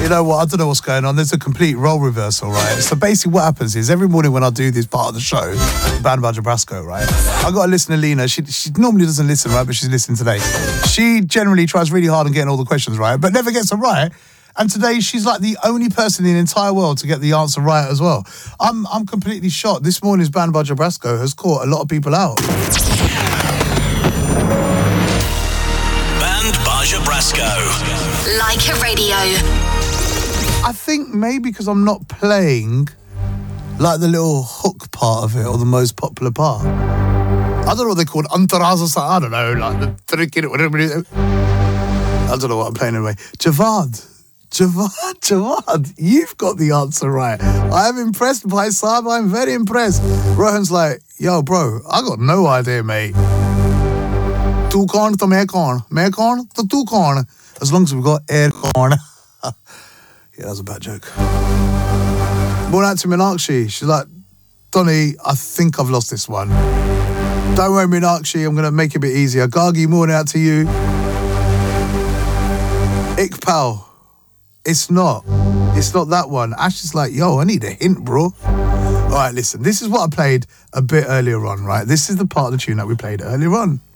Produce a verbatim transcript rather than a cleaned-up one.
You know what? I don't know what's going on. There's a complete role reversal, right? So basically what happens is every morning when I do this part of the show, Band by Jabrasco, right? I got to listen to Lena. She, she normally doesn't listen, right? But she's listening today. She generally tries really hard on getting all the questions right, but never gets them right. And today she's like the only person in the entire world to get the answer right as well. I'm I'm completely shocked. This morning's Band by Jabrasco has caught a lot of people out. Band by Jabrasco. Like a Radio. I think maybe because I'm not playing like the little hook part of it or the most popular part. I don't know what they call it. Antaraza, I don't know, like the trick in it, whatever it is. I don't know what I'm playing anyway. Javad. Javad, Javad, you've got the answer right. I am impressed by Saab. I'm very impressed. Rohan's like, yo, bro, I got no idea, mate. Two corn to make corn. Make corn to two corn. As long as we've got air corn. Yeah, that was a bad joke. Born out to Meenakshi. She's like, Donny, I think I've lost this one. Don't worry, Meenakshi, I'm going to make it a bit easier. Gargi, morning out to you. Iqbal. It's not. It's not that one. Ash is like, yo, I need a hint, bro. All right, listen, this is what I played a bit earlier on, right? This is the part of the tune that we played earlier on.